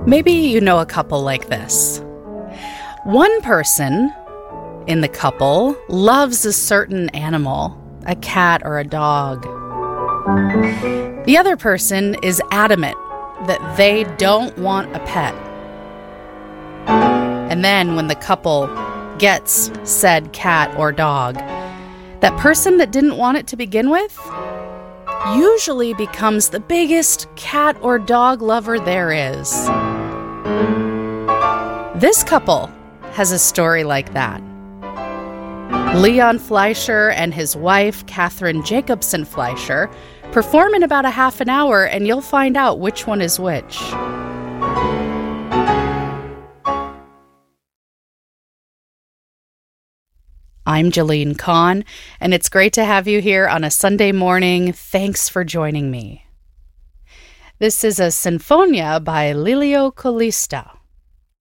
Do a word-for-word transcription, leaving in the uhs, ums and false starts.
Maybe you know a couple like this. One person in the couple loves a certain animal, a cat or a dog. The other person is adamant that they don't want a pet. And then when the couple gets said cat or dog, that person that didn't want it to begin with usually becomes the biggest cat or dog lover there is. This couple has a story like that. Leon Fleischer and his wife, Catherine Jacobson Fleischer, perform in about a half an hour, and you'll find out which one is which. I'm Jolene Kahn, and it's great to have you here on a Sunday morning. Thanks for joining me. This is a Sinfonia by Lelio Colista.